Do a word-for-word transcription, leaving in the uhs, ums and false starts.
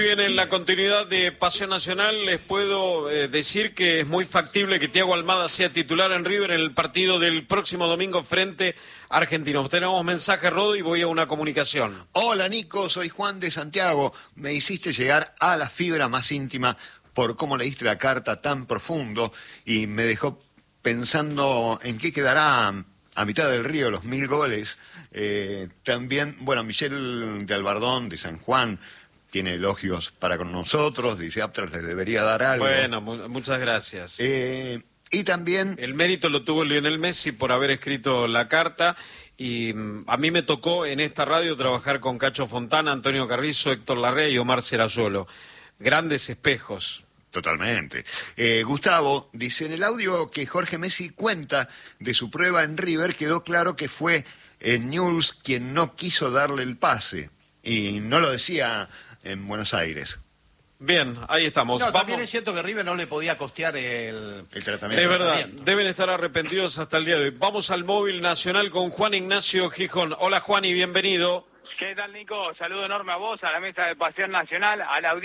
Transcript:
Bien, en la continuidad de Pasión Nacional les puedo eh, decir que es muy factible que Thiago Almada sea titular en River en el partido del próximo domingo frente a Argentinos. Tenemos mensaje, Rodo, y voy a una comunicación. Hola, Nico, soy Juan de Santiago. Me hiciste llegar a la fibra más íntima por cómo leíste la carta tan profundo y me dejó pensando en qué quedará a mitad del río los mil goles. Eh, también, bueno, Michelle de Albardón, de San Juan, tiene elogios para con nosotros, dice Aptras les debería dar algo. Bueno, mu muchas gracias. Eh, y también... El mérito lo tuvo Lionel Messi por haber escrito la carta, y mm, a mí me tocó en esta radio trabajar con Cacho Fontana, Antonio Carrizo, Héctor Larrea y Omar Serazuelo. Grandes espejos. Totalmente. Eh, Gustavo dice, en el audio que Jorge Messi cuenta de su prueba en River, quedó claro que fue eh, Newell's quien no quiso darle el pase, y no lo decía en Buenos Aires. Bien, ahí estamos. No, Vamos. también es cierto que River no le podía costear el, El tratamiento. Es verdad, tratamiento. deben estar arrepentidos hasta el día de hoy. Vamos al móvil nacional con Juan Ignacio Gijón. Hola, Juan, y bienvenido. ¿Qué tal, Nico? Saludo enorme a vos, a la mesa de Pasión Nacional, a la audiencia.